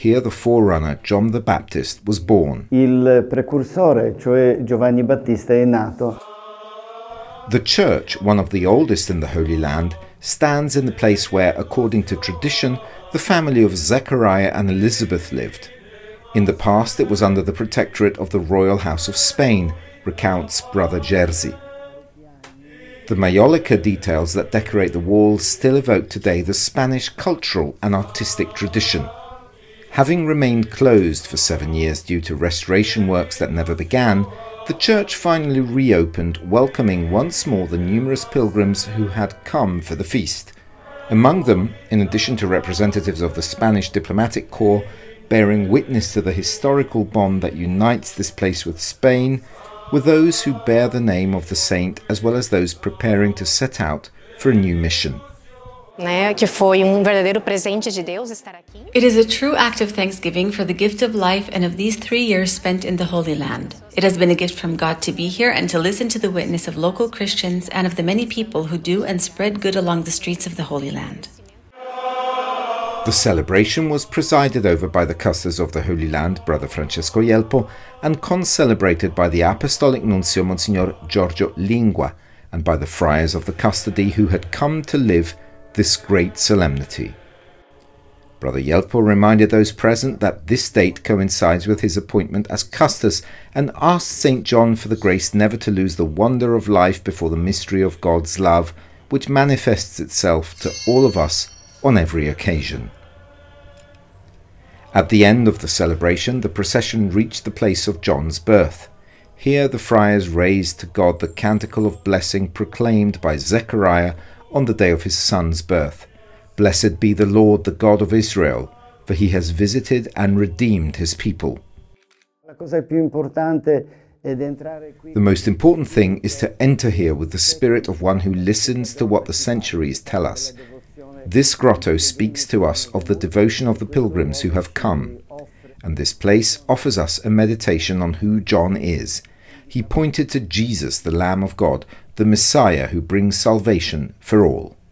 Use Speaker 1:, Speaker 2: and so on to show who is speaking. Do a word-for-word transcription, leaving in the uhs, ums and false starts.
Speaker 1: Here the forerunner, John the Baptist, was born.
Speaker 2: Il precursore, cioè Giovanni Battista, è nato.
Speaker 1: The church, one of the oldest in the Holy Land, stands in the place where, according to tradition, the family of Zechariah and Elizabeth lived. In the past it was under the protectorate of the royal house of Spain, recounts Brother Jerzy. The Maiolica details that decorate the walls still evoke today the Spanish cultural and artistic tradition. Having remained closed for seven years due to restoration works that never began, the church finally reopened, welcoming once more the numerous pilgrims who had come for the feast. Among them, in addition to representatives of the Spanish diplomatic corps, bearing witness to the historical bond that unites this place with Spain, were those who bear the name of the saint as well as those preparing to set out for a new mission.
Speaker 3: It
Speaker 4: is a true act of thanksgiving for the gift of life and of these three years spent in the Holy Land. It has been a gift from God to be here and to listen to the witness of local Christians and of the many people who do and spread good along the streets of the Holy Land.
Speaker 1: The celebration was presided over by the custos of the Holy Land, Brother Francesco Yelpo, and concelebrated by the Apostolic Nuncio Monsignor Giorgio Lingua, and by the friars of the custody who had come to live this great solemnity. Brother Yelpo reminded those present that this date coincides with his appointment as custos and asked Saint John for the grace never to lose the wonder of life before the mystery of God's love, which manifests itself to all of us on every occasion. At the end of the celebration, the procession reached the place of John's birth. Here the friars raised to God the canticle of blessing proclaimed by Zechariah on the day of his son's birth. Blessed be the Lord, the God of Israel, for he has visited and redeemed his people. The most important thing is to enter here with the spirit of one who listens to what the centuries tell us. This grotto speaks to us of the devotion of the pilgrims who have come, and this place offers us a meditation on who John is. He pointed to Jesus, the Lamb of God, the Messiah who brings salvation for all.